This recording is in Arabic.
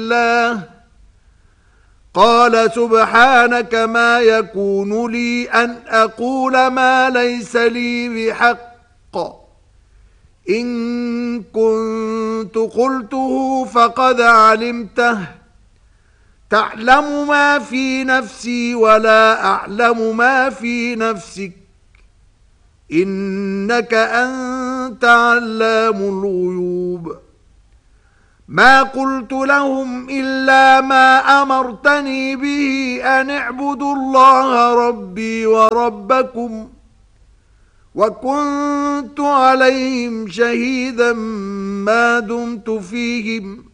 الله. قال سبحانك ما يكون لي أن أقول ما ليس لي بحق، إن كنت قلته فقد علمته، تعلم ما في نفسي ولا أعلم ما في نفسك، إنك أنت علام الغيوب. ما قلت لهم إلا ما أمرتني به أن اعبدوا الله ربي وربكم، وكنت عليهم شهيدا ما دمت فيهم،